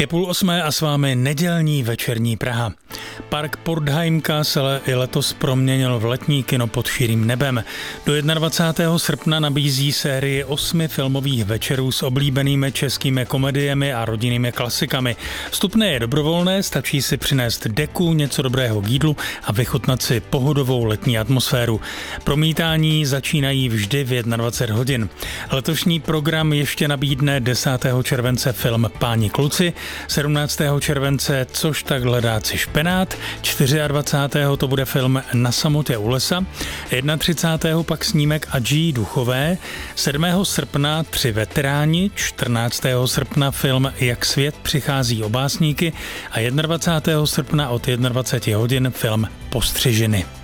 Je 7:30 a s vámi nedělní večerní Praha. Park Portheim Castle i letos proměnil v letní kino pod širým nebem. Do 21. srpna nabízí sérii 8 filmových večerů s oblíbenými českými komediemi a rodinnými klasikami. Vstupné je dobrovolné, stačí si přinést deku, něco dobrého k jídlu a vychutnat si pohodovou letní atmosféru. Promítání začínají vždy v 21 hodin. Letošní program ještě nabídne 10. července film Páni kluci, 17. července Což tak hledáci špenát, 24. to bude film Na samotě u lesa, 31. pak snímek Adží Duchové, 7. srpna 3 veteráni, 14. srpna film Jak svět přichází o básníky a 21. srpna od 21 hodin film Postřižiny.